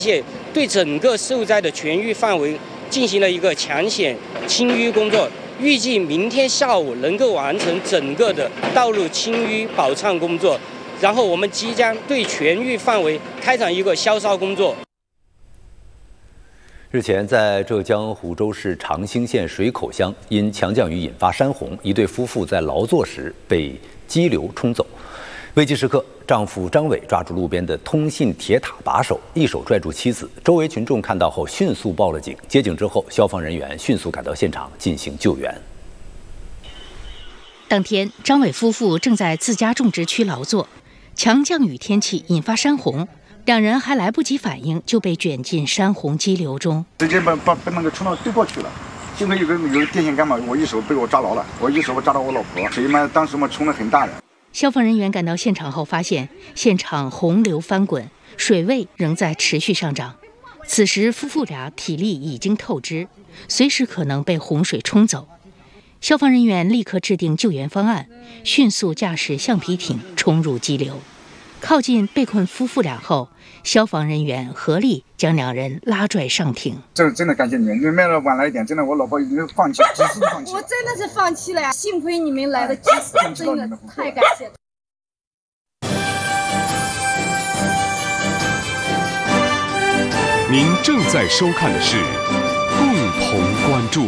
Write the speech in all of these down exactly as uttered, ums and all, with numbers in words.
且对整个受灾的全域范围进行了一个抢险清淤工作，预计明天下午能够完成整个的道路清淤保畅工作，然后我们即将对全域范围开展一个消杀工作。 日前，在浙江湖州市长兴县水口乡，因强降雨引发山洪，一对夫妇在劳作时被激流冲走。危急时刻，丈夫张伟抓住路边的通信铁塔把手，一手拽住妻子。周围群众看到后迅速报了警。接警之后，消防人员迅速赶到现场进行救援。 当天，张伟夫妇正在自家种植区劳作，强降雨天气引发山洪。两人还来不及反应，就被卷进山洪激流中， 直接把把把那个冲到对过去了。幸亏有个有个电线杆嘛，我一手被我抓牢了，我一手抓到我老婆。水嘛，当时嘛冲得很大的。 消防人员赶到现场后，发现现场洪流翻滚，水位仍在持续上涨。此时夫妇俩体力已经透支，随时可能被洪水冲走。消防人员立刻制定救援方案，迅速驾驶橡皮艇冲入激流。靠近被困夫妇俩后，消防人员合力将两人拉拽上艇。 这真的感谢你们，你们来了晚来一点，真的我老婆已经放弃，及时放弃了。 我真的是放弃了呀，幸亏你们来的及时，真的太感谢了。 您正在收看的是共同关注。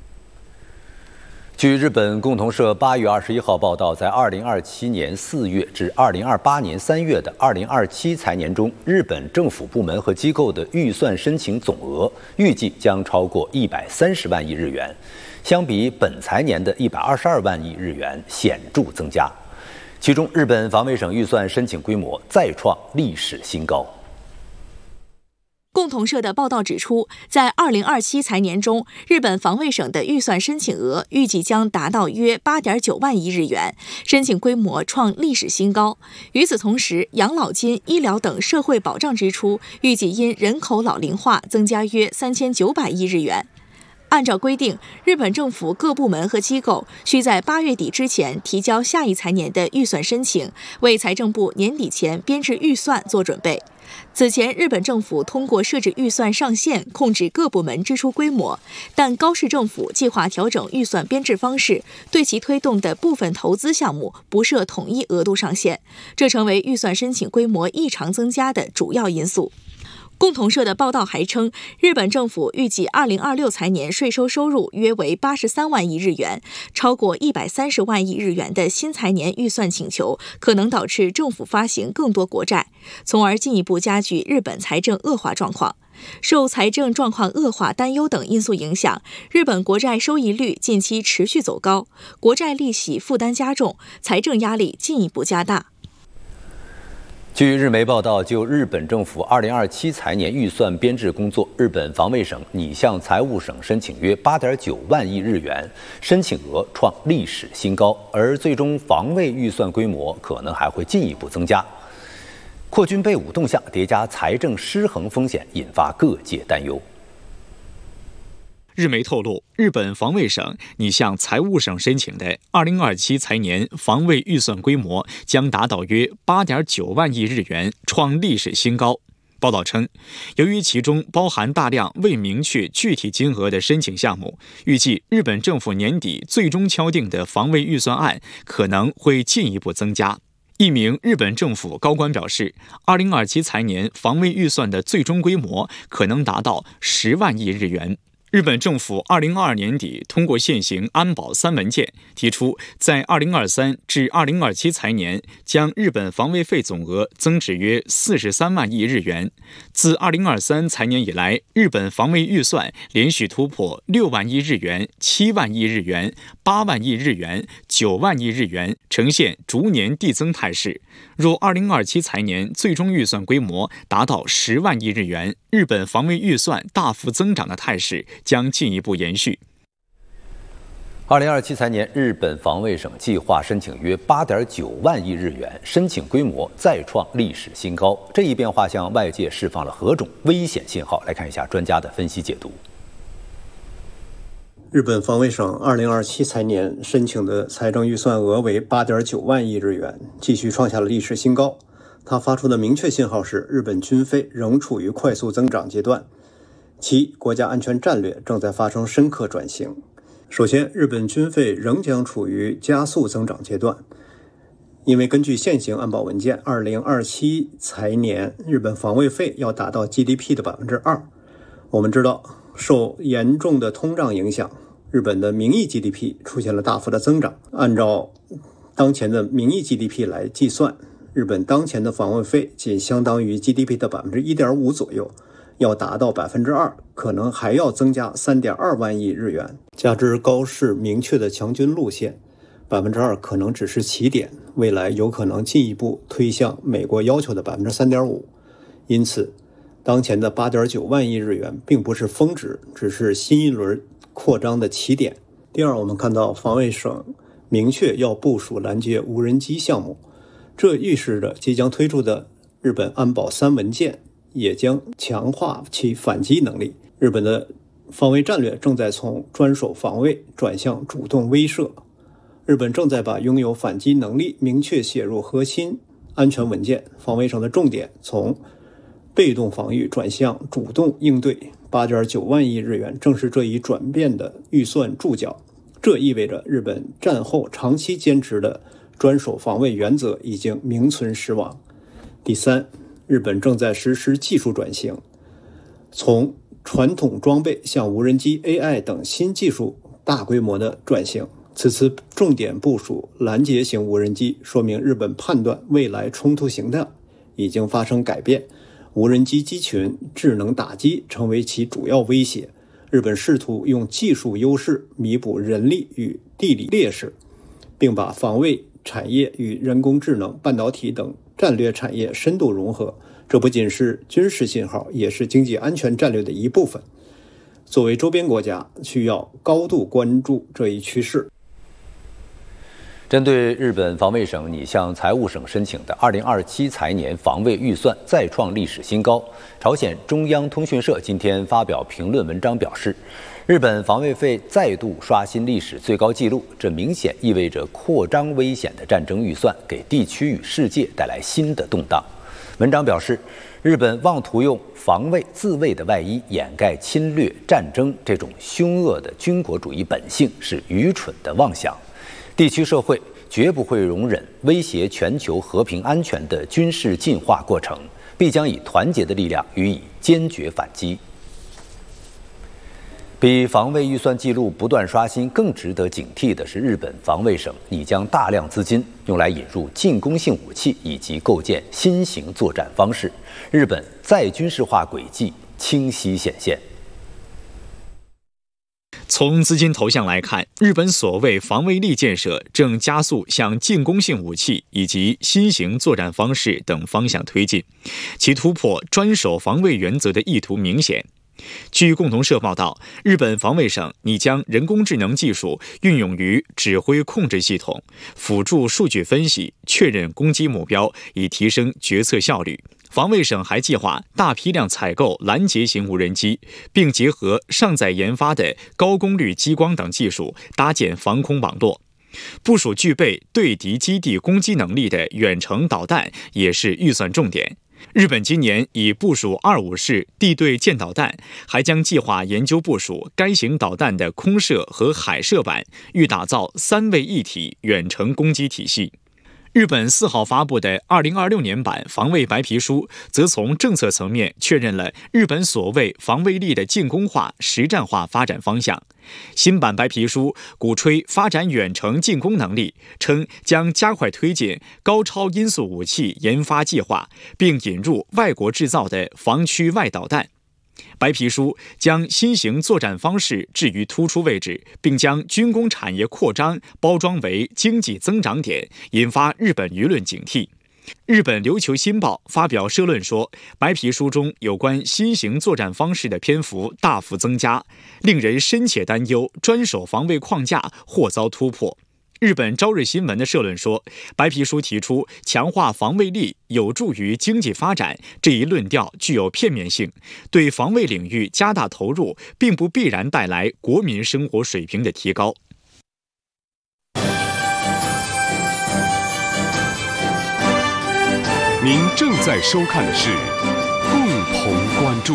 据日本共同社八月二十一号报道，在二零二七年四月至二零二八年三月的二零二七财年中，日本政府部门和机构的预算申请总额预计将超过一百三十万亿日元，相比本财年的一百二十二万亿日元显著增加。其中，日本防卫省预算申请规模再创历史新高。 共同社的报道指出，在二零二七财年中，日本防卫省的预算申请额预计将达到约八点九万亿日元，申请规模创历史新高。与此同时，养老金、医疗等社会保障支出预计因人口老龄化增加约三千九百亿日元。按照规定，日本政府各部门和机构需在八月底之前提交下一财年的预算申请，为财政部年底前编制预算做准备。此前，日本政府通过设置预算上限，控制各部门支出规模，但高市政府计划调整预算编制方式，对其推动的部分投资项目不设统一额度上限，这成为预算申请规模异常增加的主要因素。共同社的报道还称，日本政府预计二零二六财年税收收入约为八十三万亿日元，超过一百三十万亿日元的新财年预算请求，可能导致政府发行更多国债，从而进一步加剧日本财政恶化状况。受财政状况恶化担忧等因素影响，日本国债收益率近期持续走高，国债利息负担加重，财政压力进一步加大。 据日媒报道，就日本政府二零二七财年预算编制工作，日本防卫省拟向财务省申请约八点九万亿日元，申请额创历史新高，而最终防卫预算规模可能还会进一步增加。扩军备武动向叠加财政失衡风险，引发各界担忧。 日媒透露，日本防卫省拟向财务省申请的二零二七财年防卫预算规模将达到约八点九万亿日元，创历史新高。报道称，由于其中包含大量未明确具体金额的申请项目，预计日本政府年底最终敲定的防卫预算案可能会进一步增加。一名日本政府高官表示，二零二七财年防卫预算的最终规模可能达到十万亿日元。日本政府二零二二年底通过现行安保三文件，提出在二零二三至二零二七财年将日本防卫费总额增至约四十三万亿日元。自二零二三财年以来，日本防卫预算连续突破六万亿日元、七万亿日元、八万亿日元、九万亿日元，呈现逐年递增态势。若二零二七财年最终预算规模达到十万亿日元，日本防卫预算大幅增长的态势将进一步延续。 二零二七财年，日本防卫省计划申请约八点九万亿日元，申请规模再创历史新高。这一变化向外界释放了何种危险信号？来看一下专家的分析解读。 日本防卫省二零二七财年申请的财政预算额为八点九万亿日元，继续创下了历史新高。 它发出的明确信号是，日本军费仍处于快速增长阶段，其国家安全战略正在发生深刻转型。首先，日本军费仍将处于加速增长阶段，因为根据现行安保文件，二零二七财年日本防卫费要达到 G D P 的百分之二。我们知道，受严重的通胀影响，日本的名义 G D P 出现了大幅的增长。按照当前的名义 G D P 来计算，日本当前的防卫费仅相当于 G D P 的 百分之一点五 左右，要达到 百分之二， 可能还要增加 三点二万亿日元。加之高市明确的强军路线， 百分之二 可能只是起点，未来有可能进一步推向美国要求的 百分之三点五。 因此当前的 八点九万亿日元并不是峰值，只是新一轮扩张的起点。第二，我们看到防卫省明确要部署拦截无人机项目，这预示着即将推出的日本安保三文件也将强化其反击能力。日本的防卫战略正在从专守防卫转向主动威慑。日本正在把拥有反击能力明确写入核心安全文件，防卫省的重点从被动防御转向主动应对。 八点九万亿日元正是这一转变的预算注脚，这意味着日本战后长期坚持的专守防卫原则已经名存实亡。第三，日本正在实施技术转型，从传统装备向无人机、A I 等新技术大规模的转型。此次重点部署拦截型无人机，说明日本判断未来冲突形态已经发生改变，无人机机群智能打击成为其主要威胁。日本试图用技术优势弥补人力与地理劣势，并把防卫产业与人工智能、半导体等战略产业深度融合。这不仅是军事信号，也是经济安全战略的一部分。作为周边国家，需要高度关注这一趋势。 针对日本防卫省拟向财务省申请的二零二七财年防卫预算再创历史新高，朝鲜中央通讯社今天发表评论文章表示，日本防卫费再度刷新历史最高纪录，这明显意味着扩张危险的战争预算给地区与世界带来新的动荡。文章表示，日本妄图用防卫自卫的外衣掩盖侵略战争这种凶恶的军国主义本性是愚蠢的妄想。地区社会绝不会容忍威胁全球和平安全的军事进化过程，必将以团结的力量予以坚决反击。比防卫预算记录不断刷新更值得警惕的是，日本防卫省拟将大量资金用来引入进攻性武器以及构建新型作战方式，日本再军事化轨迹清晰显现。 从资金投向来看，日本所谓防卫力建设正加速向进攻性武器以及新型作战方式等方向推进，其突破专守防卫原则的意图明显。据共同社报道，日本防卫省拟将人工智能技术运用于指挥控制系统，辅助数据分析，确认攻击目标，以提升决策效率。防卫省还计划大批量采购拦截型无人机，并结合尚在研发的高功率激光等技术，搭建防空网络。部署具备对敌基地攻击能力的远程导弹也是预算重点。日本今年已部署二五式地对舰导弹，还将计划研究部署该型导弹的空射和海射版，欲打造三位一体远程攻击体系。日本四号发布的二零二六年版防卫白皮书，则从政策层面确认了日本所谓防卫力的进攻化、实战化发展方向。新版白皮书鼓吹发展远程进攻能力，称将加快推进高超音速武器研发计划，并引入外国制造的防区外导弹。白皮书将新型作战方式置于突出位置，并将军工产业扩张包装为经济增长点，引发日本舆论警惕。日本琉球新报发表社论说，白皮书中有关新型作战方式的篇幅大幅增加，令人深切担忧专守防卫框架或遭突破。日本朝日新闻的社论说，白皮书提出强化防卫力有助于经济发展，这一论调具有片面性，对防卫领域加大投入，并不必然带来国民生活水平的提高。 您正在收看的是共同关注。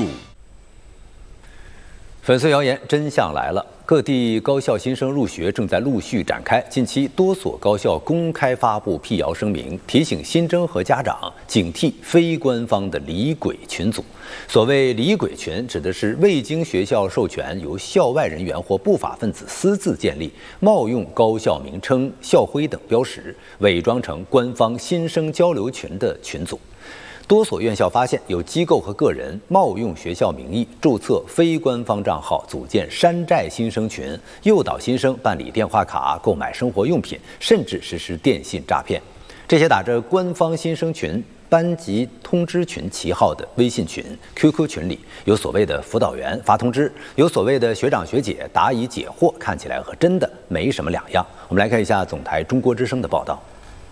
粉碎谣言，真相来了！各地高校新生入学正在陆续展开，近期多所高校公开发布辟谣声明，提醒新生和家长警惕非官方的离鬼群组。所谓离鬼群，指的是未经学校授权，由校外人员或不法分子私自建立，冒用高校名称、校徽等标识，伪装成官方新生交流群的群组。多所院校发现有机构和个人冒用学校名义注册非官方账号，组建山寨新生群，诱导新生办理电话卡、购买生活用品，甚至实施电信诈骗。这些打着官方新生群、班级通知群旗号的微信群、Q Q 群里，有所谓的辅导员发通知，有所谓的学长学姐答疑解惑，看起来和真的没什么两样。我们来看一下总台中国之声的报道。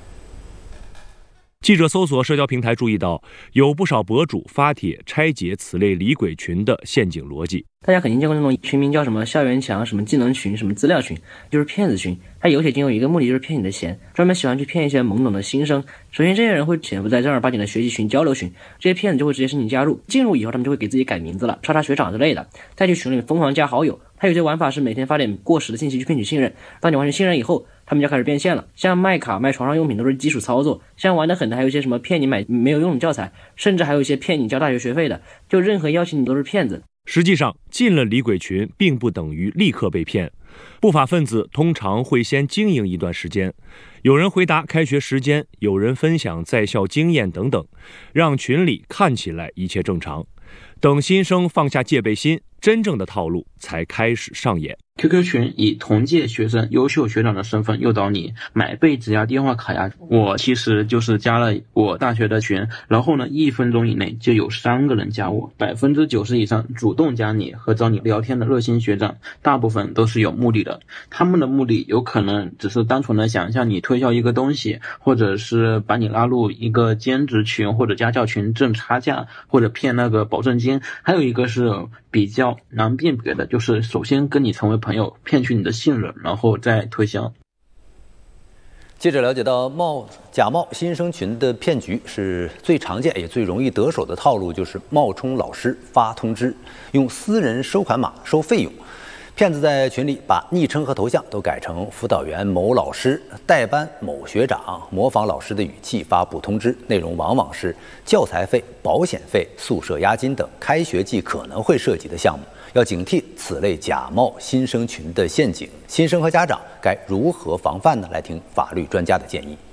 记者搜索社交平台注意到，有不少博主发帖拆解此类离鬼群的陷阱逻辑。 大家肯定见过那种群名叫什么校园墙、什么技能群、什么资料群，就是骗子群。它有且仅有一个目的，就是骗你的钱，专门喜欢去骗一些懵懂的新生。首先，这些人会潜伏在正儿八经的学习群、交流群，这些骗子就会直接申请加入。进入以后，他们就会给自己改名字了，叉叉学长之类的，再去群里疯狂加好友。他有些玩法是每天发点过时的信息去骗取信任，当你完全信任以后，他们就开始变现了。像卖卡、卖床上用品都是基础操作，像玩得狠的还有一些什么骗你买没有用的教材，甚至还有一些骗你交大学学费的，就任何邀请你都是骗子。 实际上，进了离鬼群并不等于立刻被骗，不法分子通常会先经营一段时间，有人回答开学时间，有人分享在校经验等等，让群里看起来一切正常。等新生放下戒备心，真正的套路才开始上演。 Q Q 群以同届学生、优秀学长的身份诱导你买被子呀、电话卡呀。我其实就是加了我大学的群，然后呢，一分钟以内就有三个人加我，百分之九十以上主动加你和找你聊天的热心学长，大部分都是有目的的。他们的目的有可能只是单纯的想向你推销一个东西，或者是把你拉入一个兼职群或者家教群挣差价，或者骗那个保证金。还有一个是比较难辨别的，就是首先跟你成为朋友，骗取你的信任，然后再推销。 记者了解到，冒假冒新生群的骗局是最常见也最容易得手的套路，就是冒充老师发通知，用私人收款码收费用。骗子在群里把昵称和头像都改成辅导员某老师、代班某学长，模仿老师的语气发布通知，内容往往是教材费、保险费、宿舍押金等开学季可能会涉及的项目。要警惕此类假冒新生群的陷阱，新生和家长该如何防范呢？来听法律专家的建议。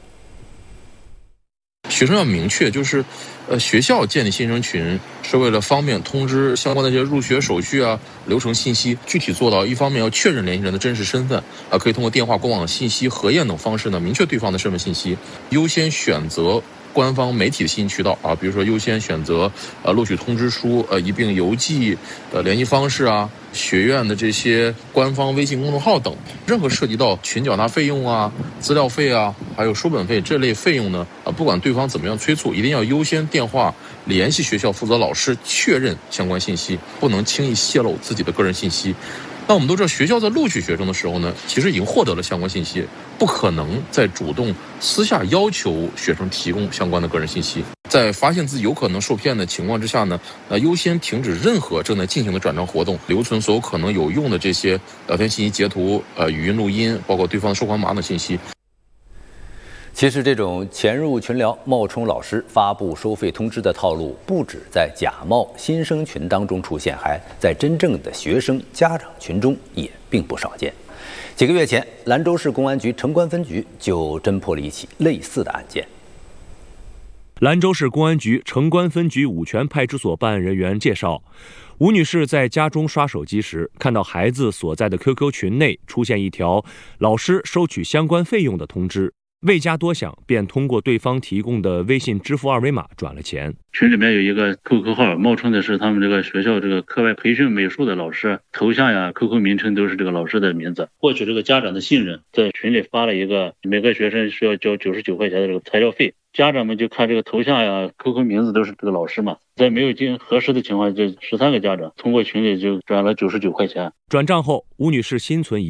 学生要明确，就是呃，学校建立新生群是为了方便通知相关的这些入学手续啊、流程信息，具体做到一方面要确认联系人的真实身份啊、呃，可以通过电话、官网信息核验等方式呢，明确对方的身份信息，优先选择官方媒体的信息渠道啊，比如说优先选择呃录取通知书、呃一并邮寄呃联系方式啊、学院的这些官方微信公众号等。任何涉及到群缴纳费用啊、资料费啊，还有书本费这类费用呢，啊，不管对方怎么样催促，一定要优先电话联系学校负责老师确认相关信息，不能轻易泄露自己的个人信息。那我们都知道，学校在录取学生的时候呢，其实已经获得了相关信息，不可能再主动私下要求学生提供相关的个人信息。在发现自己有可能受骗的情况之下呢，呃，优先停止任何正在进行的转账活动，留存所有可能有用的这些聊天信息截图、呃语音录音，包括对方的收款码等信息。 其实，这种潜入群聊、冒充老师发布收费通知的套路，不止在假冒新生群当中出现，还在真正的学生家长群中也并不少见。几个月前，兰州市公安局城关分局就侦破了一起类似的案件。 兰州市公安局城关分局五泉派出所办案人员介绍，吴女士在家中刷手机时，看到孩子所在的 Q Q 群内出现一条老师收取相关费用的通知。未加多想，便通过对方提供的微信支付二维码转了钱。 群里面有一个 Q Q 号，冒充的是他们这个学校这个课外培训美术的老师，头像呀、Q Q 名称都是这个老师的名字，获取这个家长的信任，在群里发了一个每个学生需要交九十九块钱的这个材料费。家长们就看这个头像呀、Q Q 名字都是这个老师嘛，在没有经核实的情况下，这十三个家长通过群里就转了九十九块钱。 转账后，吴女士心存疑虑，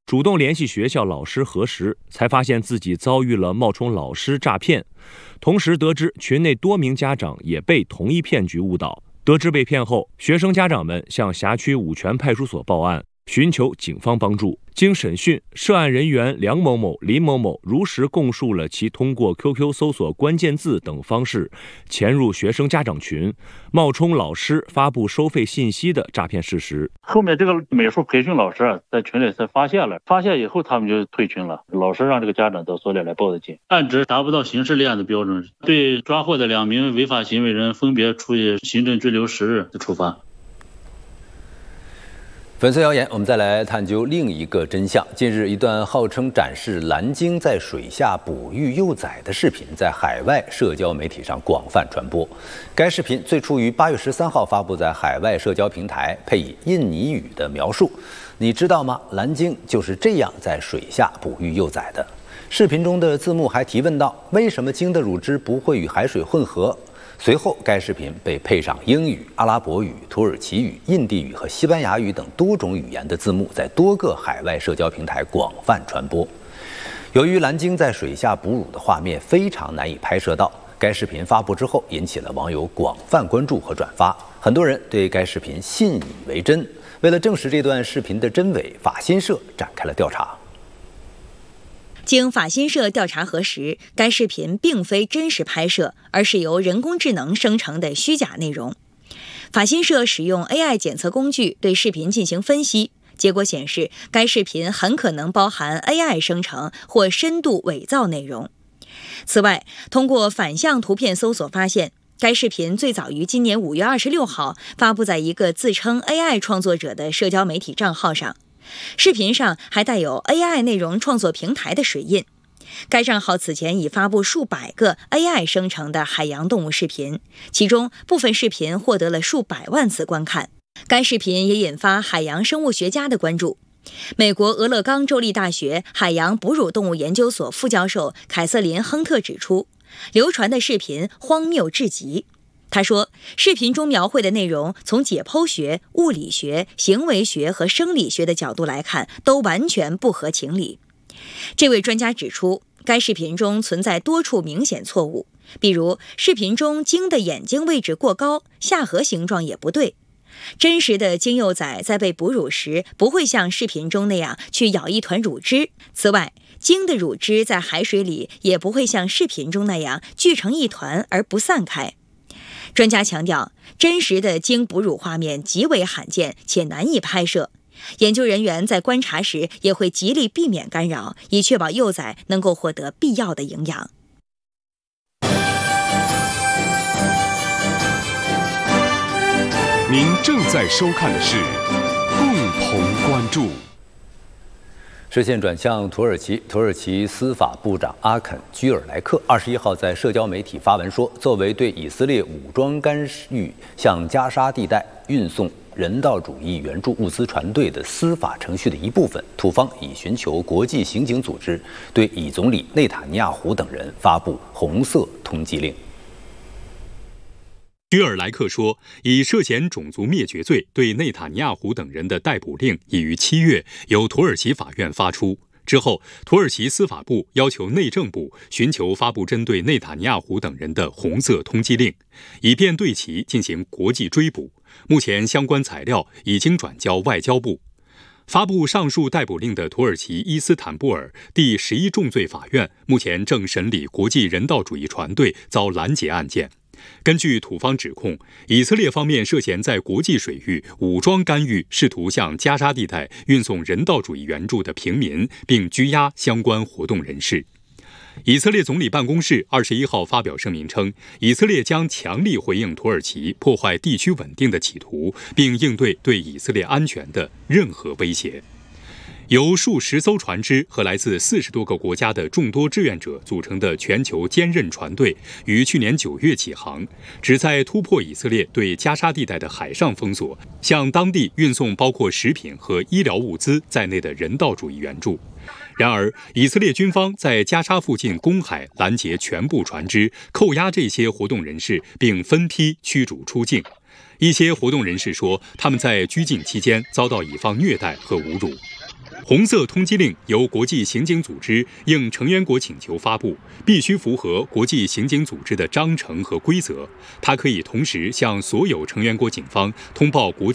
主动联系学校老师核实，才发现自己遭遇了冒充老师诈骗。同时得知群内多名家长也被同一骗局误导。得知被骗后，学生家长们向辖区五泉派出所报案，寻求警方帮助。经审讯，涉案人员梁某某、林某某如实供述了其通过 Q Q 搜索关键字等方式潜入学生家长群，冒充老师发布收费信息的诈骗事实。 后面这个美术培训老师在群里才发现了，发现以后他们就退群了。老师让这个家长到所里来报的警，案值达不到刑事立案的标准，对抓获的两名违法行为人分别处以行政拘留十日的处罚。 粉丝谣言，我们再来探究另一个真相。近日，一段号称展示蓝鲸在水下哺育幼崽的视频在海外社交媒体上广泛传播。该视频最初于八月十三号发布在海外社交平台，配以印尼语的描述。你知道吗？蓝鲸就是这样在水下哺育幼崽的。视频中的字幕还提问到：为什么鲸的乳汁不会与海水混合？随后，该视频被配上英语、阿拉伯语、土耳其语、印地语和西班牙语等多种语言的字幕，在多个海外社交平台广泛传播。由于蓝鲸在水下哺乳的画面非常难以拍摄到，该视频发布之后引起了网友广泛关注和转发，很多人对该视频信以为真。为了证实这段视频的真伪，法新社展开了调查。 经法新社调查核实，该视频并非真实拍摄，而是由人工智能生成的虚假内容。法新社使用 A I 检测工具对视频进行分析，结果显示该视频很可能包含 A I 生成或深度伪造内容。此外，通过反向图片搜索发现，该视频最早于今年五月二十六号发布在一个自称 A I 创作者的社交媒体账号上。视频上还带有 A I 内容创作平台的水印。该账号此前已发布数百个 A I 生成的海洋动物视频，其中部分视频获得了数百万次观看。该视频也引发海洋生物学家的关注。美国俄勒冈州立大学海洋哺乳动物研究所副教授凯瑟琳·亨特指出，流传的视频荒谬至极。他说，视频中描绘的内容从解剖学、物理学、行为学和生理学的角度来看，都完全不合情理。这位专家指出，该视频中存在多处明显错误，比如视频中鲸的眼睛位置过高，下颌形状也不对。真实的鲸幼崽在被哺乳时，不会像视频中那样去咬一团乳汁。此外，鲸的乳汁在海水里也不会像视频中那样聚成一团而不散开。专家强调，真实的鲸哺乳画面极为罕见且难以拍摄。研究人员在观察时也会极力避免干扰，以确保幼崽能够获得必要的营养。 您正在收看的是共同关注。 视线转向土耳其，土耳其司法部长阿肯·居尔莱克二十一号在社交媒体发文说，作为对以色列武装干预向加沙地带运送人道主义援助物资船队的司法程序的一部分，土方已寻求国际刑警组织对以总理内塔尼亚胡等人发布红色通缉令。 居尔莱克说，以涉嫌种族灭绝罪对内塔尼亚胡等人的逮捕令已于七月由土耳其法院发出。之后，土耳其司法部要求内政部寻求发布针对内塔尼亚胡等人的红色通缉令，以便对其进行国际追捕。目前，相关材料已经转交外交部。发布上述逮捕令的土耳其伊斯坦布尔第十一重罪法院目前正审理国际人道主义船队遭拦截案件。根据土方指控，以色列方面涉嫌在国际水域武装干预，试图向加沙地带运送人道主义援助的平民，并拘押相关活动人士。以色列总理办公室二十一号发表声明称，以色列将强力回应土耳其破坏地区稳定的企图，并应对对以色列安全的任何威胁。由数十艘船只和来自四十多个国家的众多志愿者组成的全球坚韧船队，于去年九月起航，旨在突破以色列对加沙地带的海上封锁，向当地运送包括食品和医疗物资在内的人道主义援助。然而，以色列军方在加沙附近公海拦截全部船只，扣押这些活动人士，并分批驱逐出境。一些活动人士说，他们在拘禁期间遭到以方虐待和侮辱。 红色通缉令由国际刑警组织应成员国请求发布，必须符合国际刑警组织的章程和规则。它可以同时向所有成员国警方通报国际